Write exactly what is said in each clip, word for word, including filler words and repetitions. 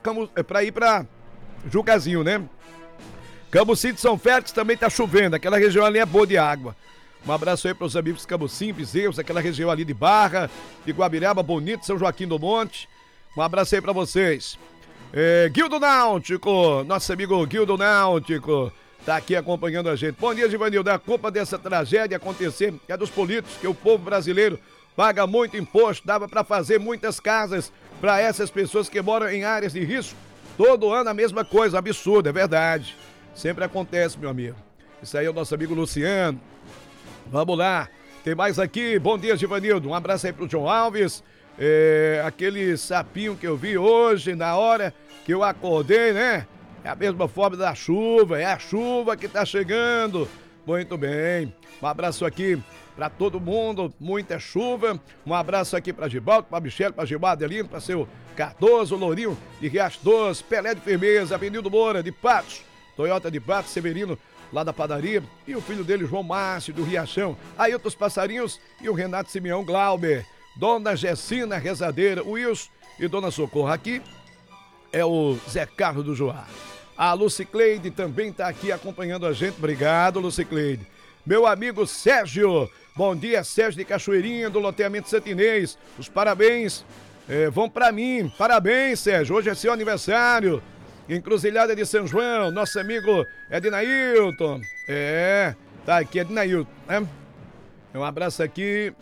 para ir para Jucazinho, né? Cambuci de São Félix também tá chovendo, aquela região ali é boa de água. Um abraço aí para os amigos de Cambuci, Bezerros, aquela região ali de Barra, de Guabiraba, Bonito, São Joaquim do Monte. Um abraço aí para vocês. É, Guildo Náutico, nosso amigo Guildo Náutico, tá aqui acompanhando a gente. Bom dia, Givanildo. A culpa dessa tragédia acontecer é dos políticos, que o povo brasileiro paga muito imposto, dava para fazer muitas casas para essas pessoas que moram em áreas de risco. Todo ano a mesma coisa, absurdo, é verdade. Sempre acontece, meu amigo. Isso aí é o nosso amigo Luciano. Vamos lá, tem mais aqui. Bom dia, Givanildo. Um abraço aí pro João Alves. É, aquele sapinho que eu vi hoje, na hora que eu acordei, né? É a mesma forma da chuva, é a chuva que tá chegando. Muito bem. Um abraço aqui pra todo mundo, muita chuva. Um abraço aqui pra Gibaldo, pra Michele, pra Gilmar Adelino, pra seu Cardoso, Lourinho de Riacho Doce, Pelé de Firmeza, Avenida Moura de Patos, Toyota de Patos, Severino lá da padaria, e o filho dele, João Márcio, do Riachão, Ailton dos Passarinhos e o Renato Simeão Glauber, Dona Gessina Rezadeira, o Wilson e Dona Socorro. Aqui é o Zé Carlos do Joá. A Lucicleide também está aqui acompanhando a gente. Obrigado, Lucicleide. Meu amigo Sérgio, bom dia, Sérgio de Cachoeirinha, do loteamento Santinês. Os parabéns é, vão para mim. Parabéns, Sérgio, hoje é seu aniversário. Encruzilhada de São João, nosso amigo Ednailton. É, tá aqui, Ednailton, né? Um abraço aqui,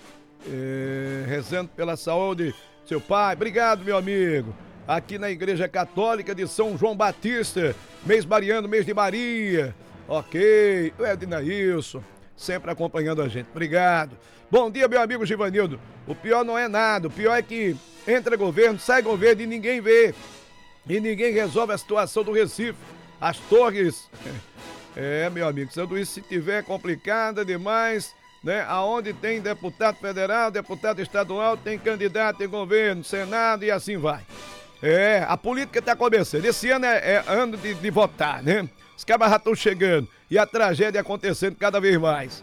é, rezando pela saúde do seu pai. Obrigado, meu amigo. Aqui na Igreja Católica de São João Batista, mês mariano, mês de Maria. Ok, o Ednailson, sempre acompanhando a gente. Obrigado. Bom dia, meu amigo Givanildo. O pior não é nada, o pior é que entra governo, sai governo e ninguém vê. E ninguém resolve a situação do Recife. As torres. É, meu amigo, tudo isso se tiver complicada demais, né? Aonde tem deputado federal, deputado estadual, tem candidato, tem governo, senado e assim vai. É, a política tá começando. Esse ano é, é ano de, de votar, né? Os cabas já estão chegando e a tragédia acontecendo cada vez mais.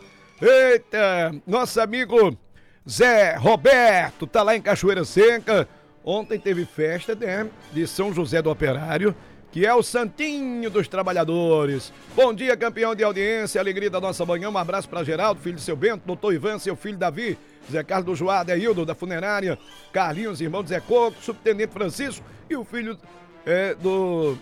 Eita, nosso amigo Zé Roberto tá lá em Cachoeira Seca. Ontem teve festa, né, de São José do Operário, que é o santinho dos trabalhadores. Bom dia, campeão de audiência, alegria da nossa manhã. Um abraço para Geraldo, filho de seu Bento, doutor Ivan, seu filho Davi, Zé Carlos do Joá, Deildo da Funerária, Carlinhos, irmão de Zé Coco, subtenente Francisco e o filho é, do...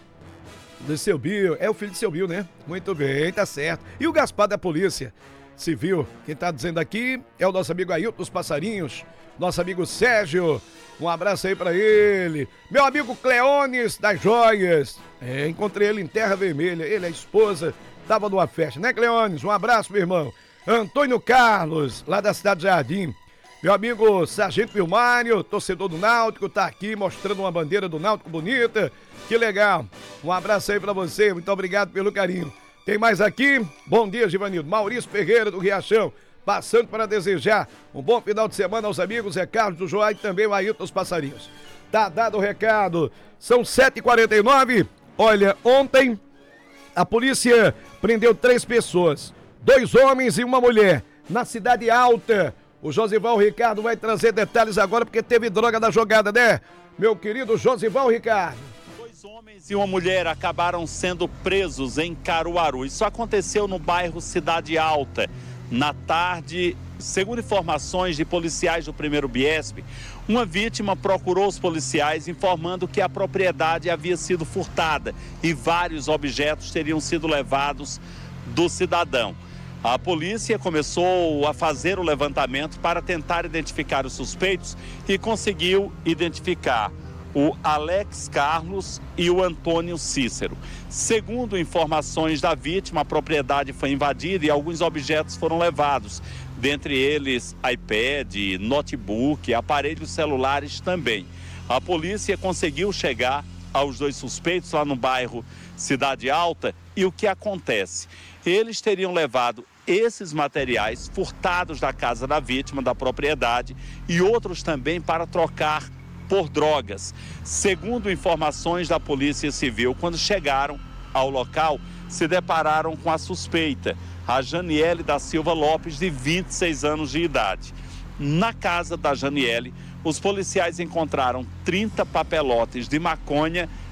do seu Bio. É o filho de seu Bio, né? Muito bem, tá certo. E o Gaspar da Polícia Civil, quem tá dizendo aqui é o nosso amigo Ailton dos Passarinhos, nosso amigo Sérgio. Um abraço aí pra ele. Meu amigo Cleones das Joias. É, encontrei ele em Terra Vermelha. Ele, a esposa, tava numa festa, né, Cleones? Um abraço, meu irmão. Antônio Carlos, lá da cidade de Jardim. Meu amigo Sargento Vilmário, torcedor do Náutico, tá aqui mostrando uma bandeira do Náutico bonita. Que legal. Um abraço aí pra você. Muito obrigado pelo carinho. Tem mais aqui? Bom dia, Givanildo. Maurício Ferreira, do Riachão. Passando para desejar um bom final de semana aos amigos Zé Carlos do Joá e também o Ailton dos Passarinhos. Tá dado o recado. São sete e quarenta e nove. Olha, ontem a polícia prendeu três pessoas, dois homens e uma mulher, na Cidade Alta. O Josival Ricardo vai trazer detalhes agora porque teve droga na jogada, né? Meu querido Josival Ricardo. Dois homens e uma mulher acabaram sendo presos em Caruaru. Isso aconteceu no bairro Cidade Alta. Na tarde, segundo informações de policiais do primeiro Biesp, uma vítima procurou os policiais informando que a propriedade havia sido furtada e vários objetos teriam sido levados do cidadão. A polícia começou a fazer o levantamento para tentar identificar os suspeitos e conseguiu identificar o Alex Carlos e o Antônio Cícero. Segundo informações da vítima, a propriedade foi invadida e alguns objetos foram levados, dentre eles iPad, notebook, aparelhos celulares também. A polícia conseguiu chegar aos dois suspeitos lá no bairro Cidade Alta e o que acontece? Eles teriam levado esses materiais furtados da casa da vítima, da propriedade, e outros também para trocar por drogas. Segundo informações da Polícia Civil, quando chegaram ao local, se depararam com a suspeita, a Janiele da Silva Lopes, de vinte e seis anos de idade. Na casa da Janiele, os policiais encontraram trinta papelotes de maconha